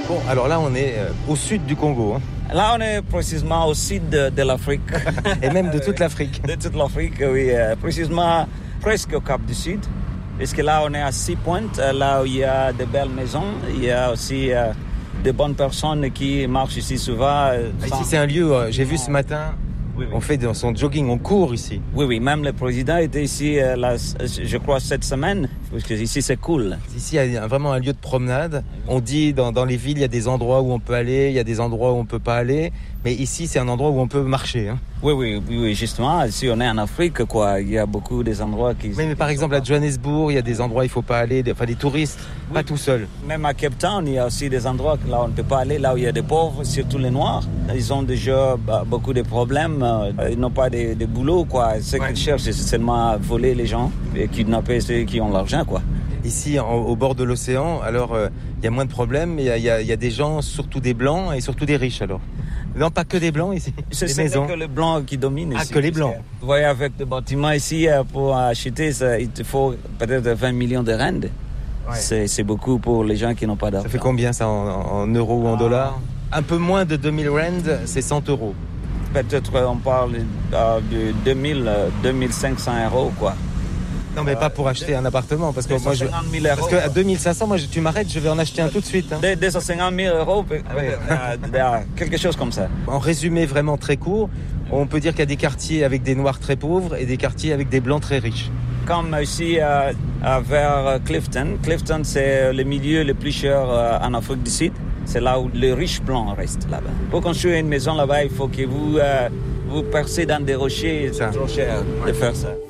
Bon, alors là, on est au sud du Congo. Hein. Là, on est précisément au sud de l'Afrique. Et même de toute l'Afrique. De toute l'Afrique, oui. Précisément presque au Cap du Sud. Parce que là, on est à 6 pointes, là où il y a de belles maisons. Il y a aussi de bonnes personnes qui marchent ici souvent. Ici, c'est un lieu, j'ai vu ce matin, oui. On fait son jogging, on court ici. Oui, même le président était ici, je crois, cette semaine, parce que ici, c'est cool. Ici, il y a vraiment un lieu de promenade. On dit, dans les villes, il y a des endroits où on peut aller, il y a des endroits où on ne peut pas aller. Mais ici, c'est un endroit où on peut marcher. Hein. Oui, justement, ici, on est en Afrique, quoi. Il y a beaucoup des endroits qui... Mais par exemple, à Johannesburg, il y a des endroits où il ne faut pas aller, des touristes, pas tout seuls. Même à Cape Town, il y a aussi des endroits là où on ne peut pas aller, là où il y a des pauvres, surtout les Noirs. Ils ont déjà beaucoup de problèmes, ils n'ont pas de boulot, quoi. Ce qu'ils cherchent, c'est seulement voler les gens et kidnapper ceux qui ont l'argent, quoi. Ici, au bord de l'océan, alors, il y a moins de problèmes, mais il y a des gens, surtout des Blancs et surtout des riches, alors. Non, pas que des Blancs ici. C'est que les Blancs qui dominent ici. Ah, que les Blancs. Vous voyez, avec des bâtiments ici, pour acheter, il te faut peut-être 20 millions de rand. Ouais. C'est beaucoup pour les gens qui n'ont pas d'argent. Ça fait combien ça en euros ou en dollars? Un peu moins de 2000 rand, c'est 100 euros. Peut-être on parle de 2500 euros, quoi. Non, mais pas pour acheter un appartement, parce que moi, parce qu'à 2500, moi, tu m'arrêtes, je vais en acheter un tout de suite. Hein. 250 000 euros, quelque chose comme ça. En résumé vraiment très court, on peut dire qu'il y a des quartiers avec des Noirs très pauvres et des quartiers avec des Blancs très riches. Comme ici, vers Clifton. Clifton, c'est le milieu le plus cher en Afrique du Sud. C'est là où les riches blancs restent là-bas. Pour construire une maison là-bas, il faut que vous percez dans des rochers. C'est trop cher de faire ça.